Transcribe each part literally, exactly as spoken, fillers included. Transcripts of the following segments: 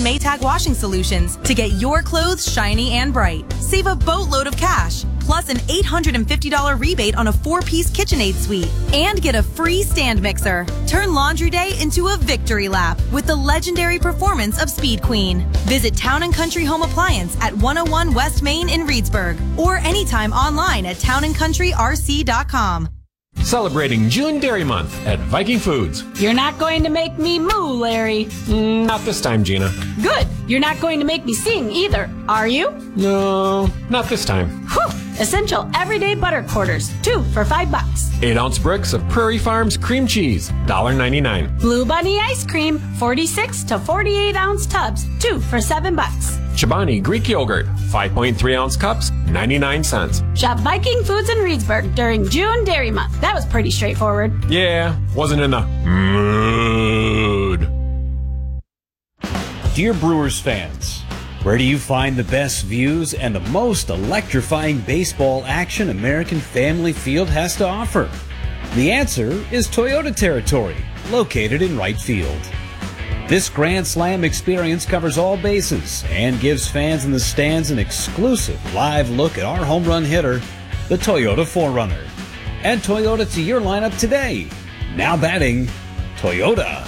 Maytag washing solutions to get your clothes shiny and bright. Save a boatload of cash, plus an eight hundred fifty dollars rebate on a four-piece KitchenAid suite. And get a free stand mixer. Turn laundry day into a victory lap with the legendary performance of Speed Queen. Visit Town and Country Home Appliance at one oh one West Main in Reedsburg or anytime online at town and country r c dot com. Celebrating June Dairy Month at Viking Foods. You're not going to make me moo, Larry. Mm, not this time, Gina. Good. You're not going to make me sing either, are you? No, not this time. Whew. Essential everyday butter quarters, two for five bucks. Eight ounce bricks of Prairie Farms cream cheese, one dollar ninety-nine. Blue Bunny ice cream, forty-six to forty-eight ounce tubs, two for seven bucks. Chobani Greek yogurt, five point three ounce cups, ninety-nine cents. Shop Viking Foods in Reedsburg during June Dairy Month. That was pretty straightforward. Yeah, wasn't in the mood. Dear Brewers fans, where do you find the best views and the most electrifying baseball action American Family Field has to offer? The answer is Toyota Territory, located in right field. This Grand Slam experience covers all bases and gives fans in the stands an exclusive live look at our home run hitter, the Toyota four runner. Add Toyota to your lineup today. Now batting, Toyota.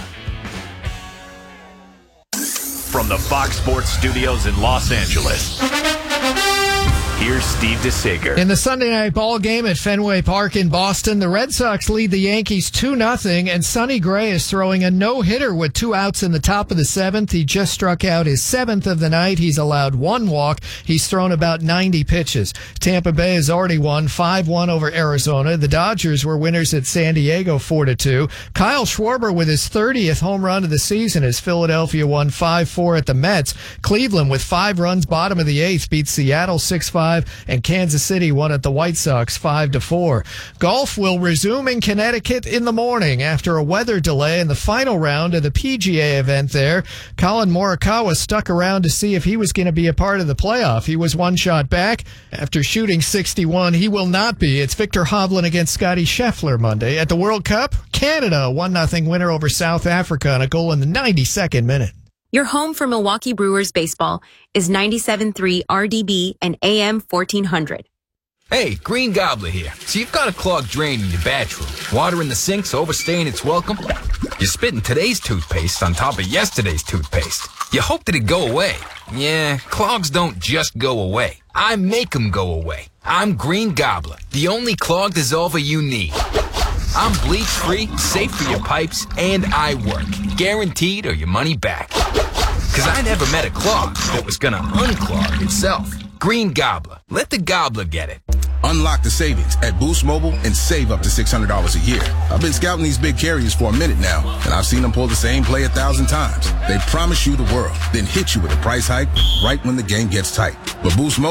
From the Fox Sports Studios in Los Angeles, here's Steve DeSager. In the Sunday night ball game at Fenway Park in Boston, the Red Sox lead the Yankees two nothing, and Sonny Gray is throwing a no-hitter with two outs in the top of the seventh. He just struck out his seventh of the night. He's allowed one walk. He's thrown about ninety pitches. Tampa Bay has already won five one over Arizona. The Dodgers were winners at San Diego four to two. Kyle Schwarber with his thirtieth home run of the season as Philadelphia won five four at the Mets. Cleveland with five runs bottom of the eighth beat Seattle six five. And Kansas City won at the White Sox five to four. Golf will resume in Connecticut in the morning after a weather delay in the final round of the P G A event there. Colin Morikawa stuck around to see if he was going to be a part of the playoff. He was one shot back after shooting sixty-one. He will not be. It's Victor Hovland against Scotty Scheffler Monday. At the World Cup, Canada, one nothing winner over South Africa on a goal in the ninety-second minute. Your home for Milwaukee Brewers baseball is ninety-seven point three R D B and A M fourteen hundred. Hey, Green Gobbler here. So you've got a clogged drain in your bathroom. Water in the sink's overstaying its welcome. You're spitting today's toothpaste on top of yesterday's toothpaste. You hope that it go away. Yeah, clogs don't just go away. I make them go away. I'm Green Gobbler, the only clog dissolver you need. I'm bleach-free, safe for your pipes, and I work. Guaranteed or your money back. Because I never met a clog that was going to unclog itself. Green Gobbler. Let the gobbler get it. Unlock the savings at Boost Mobile and save up to six hundred dollars a year. I've been scouting these big carriers for a minute now, and I've seen them pull the same play a thousand times. They promise you the world, then hit you with a price hike right when the game gets tight. But Boost Mobile